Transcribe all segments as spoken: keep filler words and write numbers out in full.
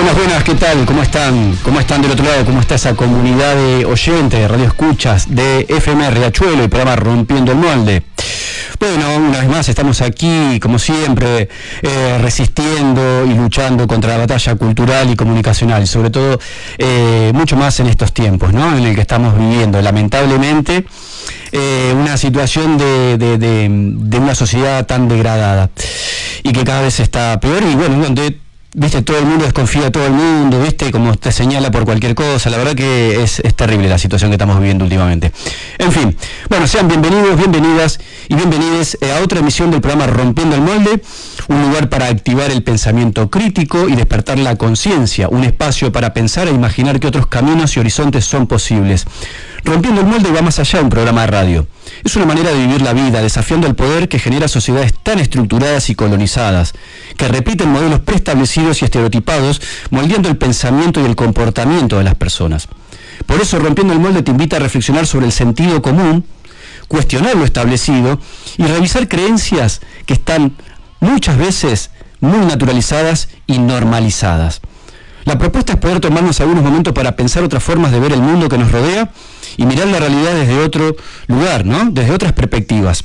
Buenas, buenas, ¿qué tal? ¿Cómo están? ¿Cómo están del otro lado? ¿Cómo está esa comunidad de oyentes, de radio escuchas de F M Riachuelo y programa Rompiendo el Molde? Bueno, una vez más estamos aquí, como siempre, eh, resistiendo y luchando contra la batalla cultural y comunicacional, y sobre todo eh, mucho más en estos tiempos, ¿no?, en el que estamos viviendo, lamentablemente, eh, una situación de, de, de, de una sociedad tan degradada y que cada vez está peor, y bueno, donde viste, todo el mundo desconfía de todo el mundo, viste, como te señala por cualquier cosa. La verdad que es, es terrible la situación que estamos viviendo últimamente. En fin, bueno, sean bienvenidos, bienvenidas y bienvenides a otra emisión del programa Rompiendo el Molde, un lugar para activar el pensamiento crítico y despertar la conciencia, un espacio para pensar e imaginar que otros caminos y horizontes son posibles. Rompiendo el Molde va más allá de un programa de radio. Es una manera de vivir la vida, desafiando el poder que genera sociedades tan estructuradas y colonizadas, que repiten modelos preestablecidos y estereotipados, moldeando el pensamiento y el comportamiento de las personas. Por eso, Rompiendo el Molde te invita a reflexionar sobre el sentido común, cuestionar lo establecido y revisar creencias que están muchas veces muy naturalizadas y normalizadas. La propuesta es poder tomarnos algunos momentos para pensar otras formas de ver el mundo que nos rodea y mirar la realidad desde otro lugar, ¿no?, desde otras perspectivas.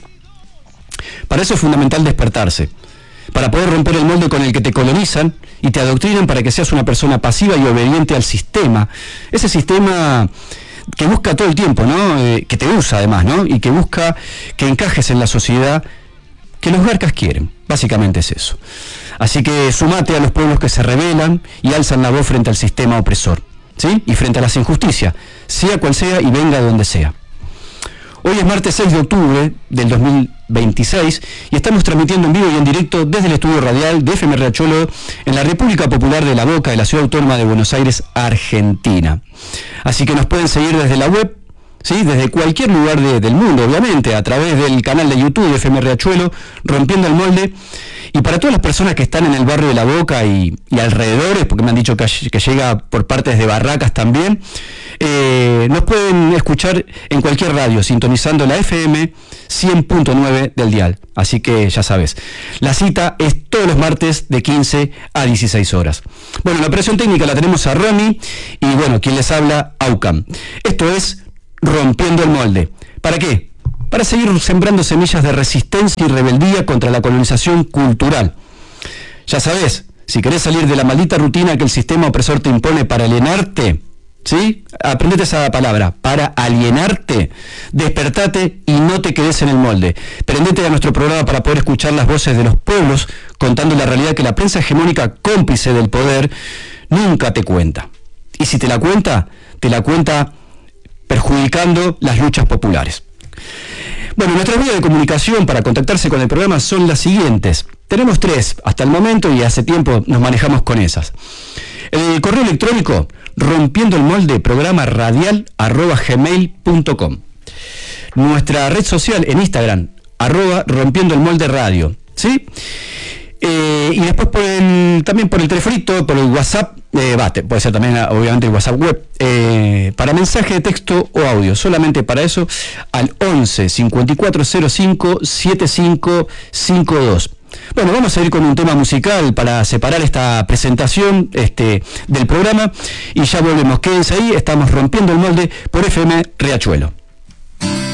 Para eso es fundamental despertarse, para poder romper el molde con el que te colonizan y te adoctrinan para que seas una persona pasiva y obediente al sistema, ese sistema que busca todo el tiempo, ¿no?, eh, que te usa además, ¿no?, y que busca que encajes en la sociedad que los garcas quieren. Básicamente es eso. Así que sumate a los pueblos que se rebelan y alzan la voz frente al sistema opresor, ¿sí?, y frente a las injusticias, sea cual sea y venga de donde sea. Hoy es martes seis de octubre del dos mil veintiséis y estamos transmitiendo en vivo y en directo desde el estudio radial de F M Riachuelo en la República Popular de La Boca, de la Ciudad Autónoma de Buenos Aires, Argentina. Así que nos pueden seguir desde la web, ¿sí?, desde cualquier lugar de, del mundo, obviamente, a través del canal de YouTube de F M Riachuelo, Rompiendo el Molde. Y para todas las personas que están en el barrio de La Boca y, y alrededores, porque me han dicho que, que llega por partes de Barracas también, eh, nos pueden escuchar en cualquier radio, sintonizando la F M cien punto nueve del dial. Así que ya sabes, la cita es todos los martes de quince a dieciséis horas. Bueno, en la operación técnica la tenemos a Ronnie y bueno, quien les habla, Aucam. Esto es Rompiendo el Molde. ¿Para qué? Para seguir sembrando semillas de resistencia y rebeldía contra la colonización cultural. Ya sabes, si querés salir de la maldita rutina que el sistema opresor te impone para alienarte, ¿sí?, aprendete esa palabra, para alienarte, despertate y no te quedes en el molde. Prendete a nuestro programa para poder escuchar las voces de los pueblos contando la realidad que la prensa hegemónica cómplice del poder nunca te cuenta. Y si te la cuenta, te la cuenta perjudicando las luchas populares. Bueno, nuestras vías de comunicación para contactarse con el programa son las siguientes. Tenemos tres hasta el momento y hace tiempo nos manejamos con esas. El correo electrónico rompiendo el molde programa radial arroba gmail punto com. Nuestra red social en Instagram, arroba rompiendo el molde radio, ¿sí? Eh, y después por el, también por el telefonito, por el WhatsApp, eh, va, te, puede ser también obviamente el WhatsApp web, eh, para mensaje de texto o audio, solamente para eso, al once cincuenta y cuatro cero cinco setenta y cinco cincuenta y dos. Bueno, vamos a ir con un tema musical para separar esta presentación este, del programa y ya volvemos. Quédense ahí, estamos Rompiendo el Molde por F M Riachuelo.